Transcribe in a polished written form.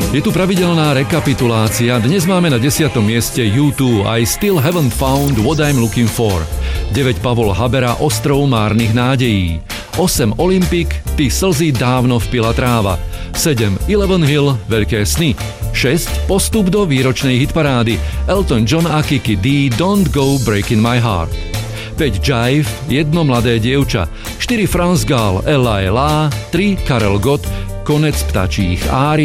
Je tu pravidelná rekapitulácia. Dnes máme na 10. mieste U2 I Still Haven't Found What I'm Looking For. 9 Pavol Habera Ostrov márnych nádejí. 8 Olympic Ty slzy dávno vpila tráva. 7 Eleven Hill Veľké sny. 6 postup do výročnej hitparády Elton John a Kiki D Don't Go Breaking My Heart. 5 Jive Jedno mladé dievča. 4 Franz Gall Ella Ella. 3 Karel Gott Konec ptačích árií.